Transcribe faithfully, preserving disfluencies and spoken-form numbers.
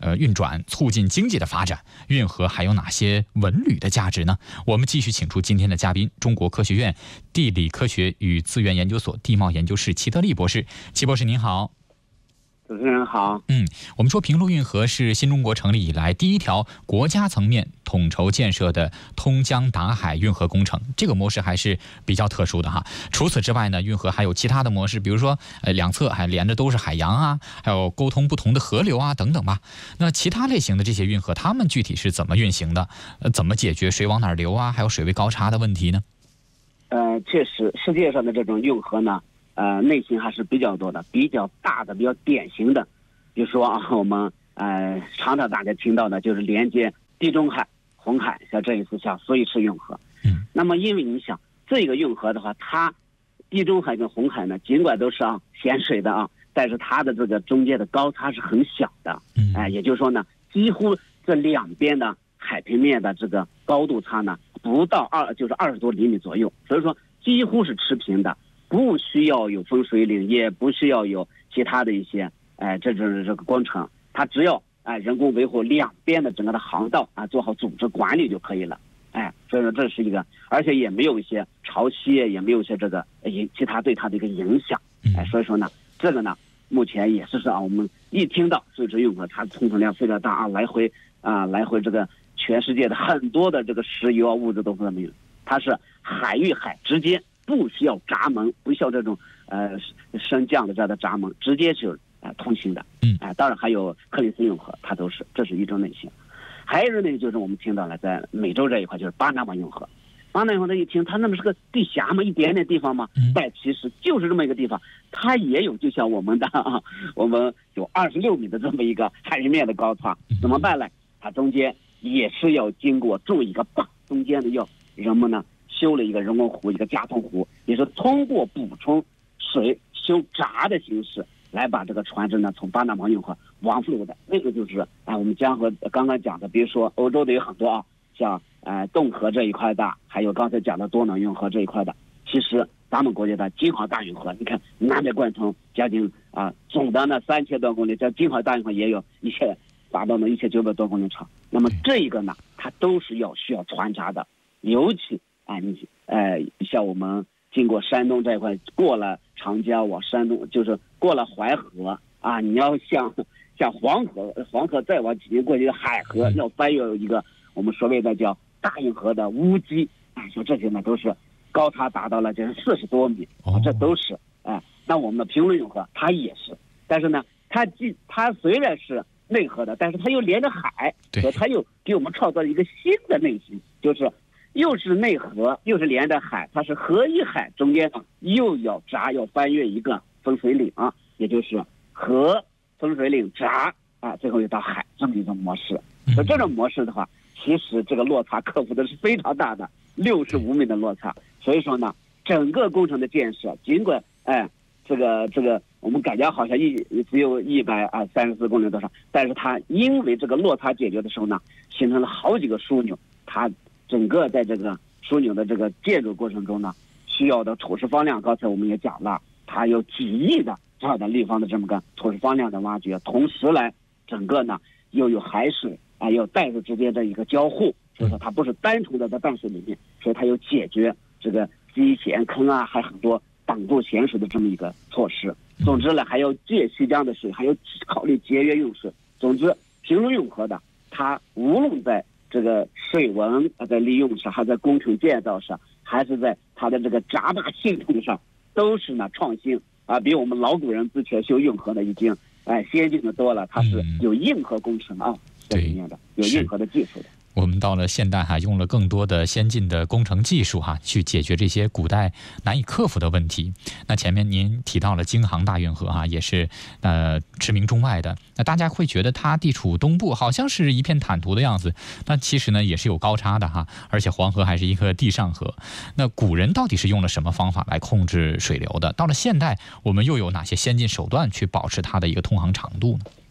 呃运转，促进经济的发展，运河还有哪些文旅的价值呢？我们继续请出今天的嘉宾，中国科学院地理科学与资源研究所地貌研究室齐德利博士。齐博士您好。 主持人好。 嗯，我们说平陆运河是新中国成立以来第一条国家层面统筹建设的通江达海运河工程，这个模式还是比较特殊的哈。除此之外呢，运河还有其他的模式，比如说呃两侧还连着都是海洋啊，还有沟通不同的河流啊等等吧。那其他类型的这些运河，它们具体是怎么运行的？呃，怎么解决水往哪儿流啊，还有水位高差的问题呢？ 呃，确实，世界上的这种运河呢。呃，类型还是比较多的，比较大的、比较典型的，比如说啊，我们呃常常大家听到的就是连接地中海、红海，像这一次像苏伊士运河。 嗯。 那么，因为你想这个运河的话，它地中海跟红海呢，尽管都是啊咸水的啊，但是它的这个中间的高差是很小的。 嗯。 哎、呃，也就是说呢，几乎这两边的海平面的这个高度差呢，不到二就是二十多厘米左右，所以说几乎是持平的。不需要有分水岭，也不需要有其他的一些哎、呃、这种这个工程，它只要哎、呃、人工维护两边的整个的航道啊，做好组织管理就可以了。哎，所以说这是一个，而且也没有一些潮汐，也没有一些这个影其他对它的一个影响。哎，所以说呢，这个呢目前也是说啊，我们一听到苏伊士运河，它通程量非常大啊，来回啊来回这个全世界的很多的这个石油啊物质都这么有，它是海与海之间。不需要闸门，不需要这种呃升降的这样的闸门，直接就呃通行的。 嗯， 哎、呃，当然还有克里斯运河，它都是，这是一种类型。还有一种类型就是我们听到了，在美洲这一块就是巴拿马运河。巴拿马运河一听，它那么是个地峡嘛，一点点地方嘛，但其实就是这么一个地方，它也有就像我们的啊，我们有二十六米的这么一个海平面的高差，怎么办呢？它中间也是要经过筑一个坝，中间的要人们呢。修了一个人工湖，一个加通湖，也是通过补充水、修闸的形式来把这个船只呢从巴拿马运河往复流的。那个就是啊、呃，我们江河刚刚讲的，比如说欧洲的有很多啊，像呃洞河这一块的，还有刚才讲的多瑙运河这一块的。其实咱们国家的京杭大运河，你看南北贯通将近啊、呃、总的呢三千多公里，在京杭大运河也有一千达到呢一千九百多公里长。那么这一个呢，它都是要需要船闸的，尤其。啊，你呃，像我们经过山东这一块，过了长江往山东，就是过了淮河啊，你要像像黄河，黄河再往几过去的海河，要翻越一个我们所谓的叫大运河的乌鸡，啊，说这些呢都是高差达到了就是四十多米，啊，这都是哎、呃。那我们的平陆运河它也是，但是呢，它既它虽然是内河的，但是它又连着海，所以它又给我们创造了一个新的类型，就是。又是内河，又是连着海，它是河与海中间啊，又要闸，要翻越一个分水岭啊，也就是河分水岭闸啊，最后又到海这么一种模式。所以这种模式的话，其实这个落差克服的是非常大的，六十五米的落差。所以说呢，整个工程的建设，尽管哎，这个这个我们感觉好像一只有一百啊三十四公里多少，但是它因为这个落差解决的时候呢，形成了好几个枢纽，它。整个在这个枢纽的这个建筑过程中呢，需要的土石方量，刚才我们也讲了，它有几亿的这样的立方的这么个土石方量的挖掘，同时来整个呢又有海水啊，有淡水之间的一个交互，所以说它不是单纯的在淡水里面，所以它有解决这个积咸坑啊，还很多挡住咸水的这么一个措施。总之呢，还要借西江的水，还要考虑节约用水。总之，平陆运河的它无论在这个水文在利用上，还在工程建造上，还是在它的这个闸坝系统上，都是呢创新啊，比我们老古人之前修运河的已经哎先进的多了。它是有硬核工程啊在里面的，有硬核的技术的。 我们到了现代哈，用了更多的先进的工程技术哈，去解决这些古代难以克服的问题。那前面您提到了京杭大运河哈，也是呃驰名中外的。那大家会觉得它地处东部，好像是一片坦途的样子。那其实呢，也是有高差的哈，而且黄河还是一个地上河。那古人到底是用了什么方法来控制水流的？到了现代，我们又有哪些先进手段去保持它的一个通航长度呢？